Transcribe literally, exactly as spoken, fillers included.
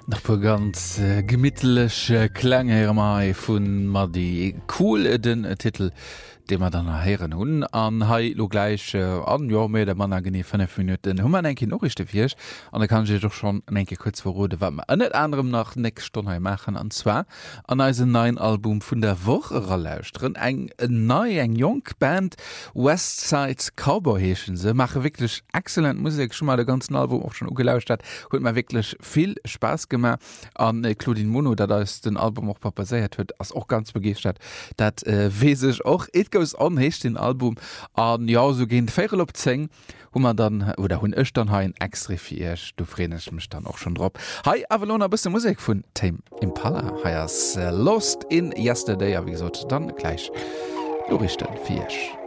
Nach pu ganz äh, gemmittlesche Klänge mai vun mat die cool den äh, Titel de man dann erheieren hunn an hai lo gleich äh, an Jo mé der Mann genie fünf Minuten hummer enke noch ichchte Virsch an da kann ich doch schon enke kurz verrode wat man net anderem nach nächst Stunde machen an zwar an als neuen Album vun der Woche lausren eng neu eng Jung Band Westside Cowboy heechen se mache wirklich excellent Musik schon mal der ganzen Album auch schon ugelauscht hat huet mir wirklich viel Spaß gemacht an äh, Claudine Mono da da ist den Album auch papaéiert huet as auch ganz begecht hat dat äh, wesech auch it goes on hecht den Album an ja so gehen Fe op zeng wo man dann oder hunn ech dann ha en extra fisch du frenech mich dann auch schon drop Hi Avalona bist Musik vun Tame Impala Hiers äh, Lost in Yesterday ja wie gesagt dann gleich du richten Fisch